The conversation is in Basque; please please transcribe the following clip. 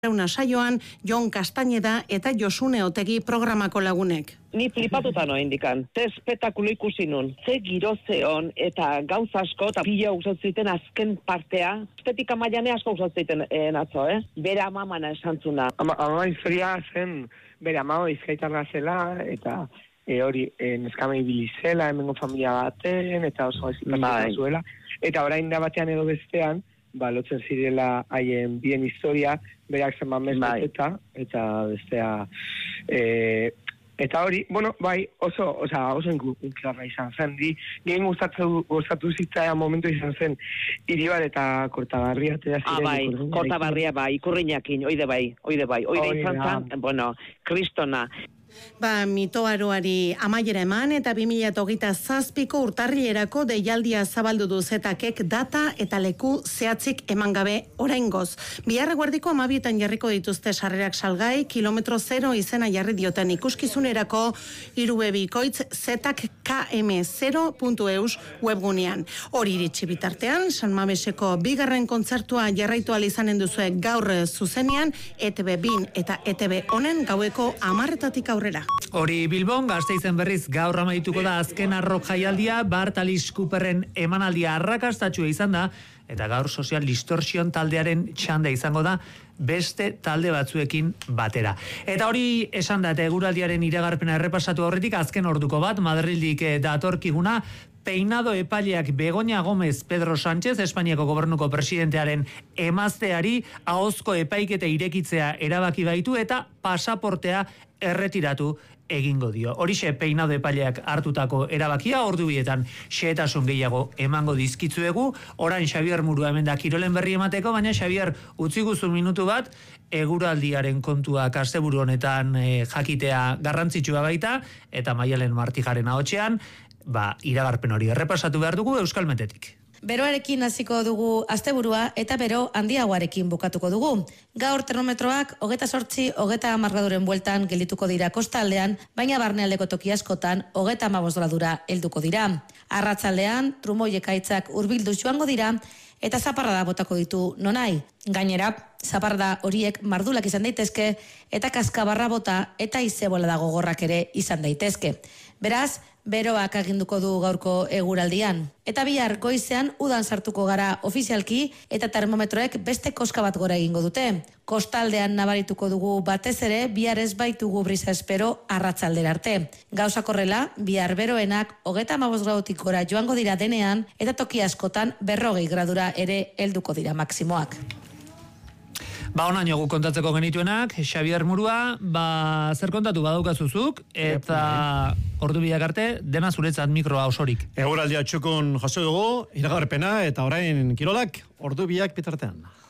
Una saioan Jon Castañeda eta Josune Otegi programako lagunek. Ni flipatuta noa indikan. Ze espetakulo ikusi nun. Ze girozeon eta gauza asko eta pila usatzen azken partea. Estetika maiane asko usatzen atzo, Bere amamana esantzuna. Ama historia zen, bere amama bizkaitarra zela eta hori neskamei bilizela, hemengo familia baten eta oso ezitatzen zuela. Eta orain da batean edo bestean, lotzen zirela haien bien historia, berak zenban mezketa, eta bestea, eta hori, oso inklarra izan zen, nien gustatu zitzaidan momentu izan zen, Iribar eta Kortabarria. Kortabarria Ikurriñakin, oide bai, izan zen, kristona. Mitoaroari amaiera eman eta 2027ko urtarrilerako deialdia zabaldu du Zetakek data eta leku zehatzik eman gabe oraingoz. Bihar eguerdiko 12etan jarriko dituzte sarrerak salgai, kilometro 0 izena jarri dioten ikuskizunerako irubebikoitz zetak.km0.eus webgunean. Hori iritsi bitartean, San Mameseko bigarren kontzertua jarraitu ahal izanen duzue gaur zuzenean, ETB 2 eta ETB honen gaueko 10:00 aurrera. Hori Bilbon, Gasteizen berriz gaur amaituko da azken arrok jaialdia, Bart Alice Cooperen emanaldia arrakastatsua izan da, eta gaur Social Distortion taldearen txanda izango da, beste talde batzuekin batera. Eta hori esan da, eta eguraldiaren iragarpena errepasatu horretik, azken orduko bat, Madrildik datorkiguna, peinado epaileak Begoña Gómez Pedro Sánchez, Espainiako gobernuko presidentearen emazteari, ahozko epaiketa irekitzea erabaki baitu eta pasaportea erretiratu egingo dio. Horixe peinado epaileak hartutako erabakia, ordu bietan xehetasun gehiago emango dizkitzuegu. Orain Xabier Murua hemen da kirolen berri emateko, baina Xabier, utzi guzu minutu bat, eguraldiaren kontuak asteburu honetan jakitea garrantzitsua baita, eta Maialen Martijaren ahotsean, iragarpen hori errepasatu behar dugu Euskalmetetik. Beroarekin hasiko dugu asteburua eta bero handiagoarekin bukatuko dugu. Gaur termometroak 28-30 graduren bueltan geldituko dira kostaldean, baina barnealdeko toki askotan 35 gradura helduko dira. Arratsaldean trumoi ekaitzak hurbilduz joango dira eta zaparrada botako ditu nonai. Gainera, zaparrada horiek mardulak izan daitezke eta kaskabarra bota eta izebola gogorrak ere izan daitezke. Beraz, beroak aginduko du gaurko eguraldian. Eta bihar goizean udan sartuko gara ofizialki eta termometroek beste koska bat gora egingo dute. Kostaldean nabarituko dugu batez ere, bihar ez baitugu brisa espero arratsaldera arte. Gauzak horrela, bihar beroenak 35 gradutik gora joango dira denean eta toki askotan 40 gradura ere helduko dira maksimoak. Onaino gu kontatzeko genituenak, Xabier Murua, zer kontatu badaukazuzuk, eta ordu biak arte, dena zuretzat mikroa osorik. Eguraldia txukun jaso dugu, iragarpena, eta orain kirolak, ordu biak bitartean.